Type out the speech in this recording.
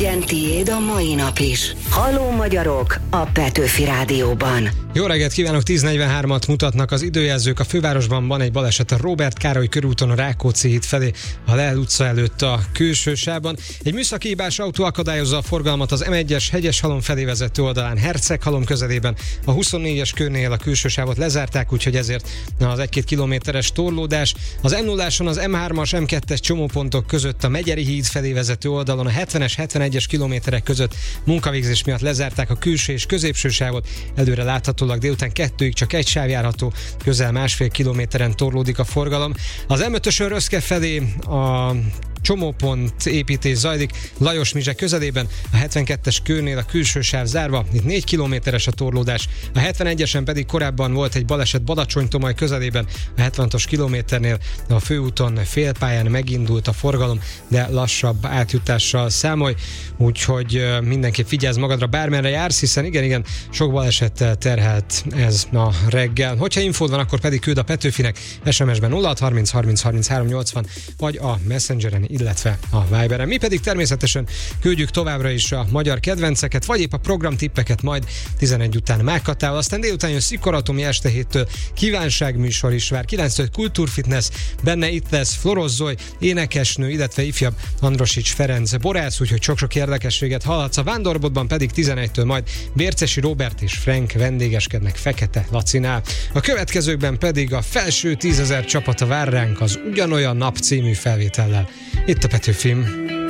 legyen tiéd a mai nap is. Halló magyarok a Petőfi Rádióban. Jó reggelt kívánok, 10:43-at mutatnak az időjelzők. A fővárosban van egy baleset a Róbert Károly körúton a Rákóczi híd felé, a Lehl utca előtt a külső sávban. Egy műszaki hibás autó akadályozza a forgalmat az M1-es Hegyeshalom felé vezető oldalán, Herceghalom közelében. A 24-es körnél a külső sávot lezárták, úgyhogy ezért az 1-2 kilométeres torlódás. Az M0-áson az M3-as, M2-es csomópontok között a Megyeri híd felé vezető oldalon, a 70-es, 71-es kilométerek között munkavégzés miatt lezárták a külső és középső sávot. Előre láthatólag délután 2-ig csak egy sáv járható, közel 1,5 kilométeren torlódik a forgalom. Az M5-ösön Röszke felé a csomópont építés zajlik Lajos-Mizse közelében, a 72-es körnél a külső sáv zárva, itt 4 kilométeres a torlódás, a 71-esen pedig korábban volt egy baleset Badacsony-Tomaj közelében, a 76-os kilométernél a főúton félpályán megindult a forgalom, de lassabb átjutással számolj, úgyhogy mindenképp figyelsz magadra, bármerre jársz, hiszen igen, sok balesettel terhelt ez a reggel. Hogyha infód van, akkor pedig küld a Petőfinek SMS-ben 0630 30 33 80 vagy a Messengeren, illetve a Viberen. Mi pedig természetesen küldjük továbbra is a magyar kedvenceket, vagy épp a programtippeket majd 11 után Mákatával. Aztán délután jön Szikoratomi este 7-től kívánságműsor is vár. 9-től kultúrfitness, benne itt lesz Floroz Zoly, énekesnő, illetve ifjabb Androsics Ferenc borász, úgyhogy sok-sok érdekességet hallhatsz. A Vándorbottban pedig 11-től majd Bércesi Róbert és Frank vendégeskednek Fekete Lacinál. A következőkben pedig a felső 10 000 csapata vár ránk az Ugyanolyan nap című felvétellel. Itt a Petőfim.